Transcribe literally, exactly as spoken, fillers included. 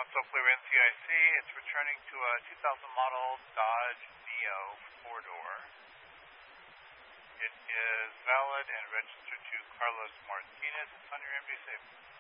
Console Clear N C I C. It's returning to a two thousand model Dodge Neo four-door. It is valid and registered to Carlos Martinez. It's on your N B C.